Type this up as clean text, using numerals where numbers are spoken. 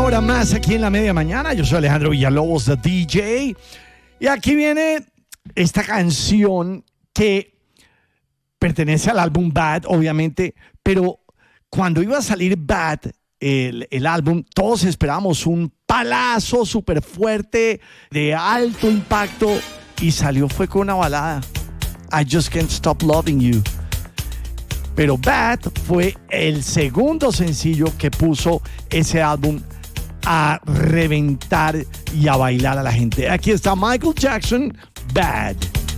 hora más aquí en la media mañana. Yo soy Alejandro Villalobos, the DJ. Y aquí viene esta canción que pertenece al álbum Bad, obviamente. Pero cuando iba a salir Bad, el álbum, todos esperábamos un palazo súper fuerte, de alto impacto. Y fue con una balada. I Just Can't Stop Loving You. Pero Bad fue el segundo sencillo que puso ese álbum a reventar y a bailar a la gente. Aquí está Michael Jackson, Bad.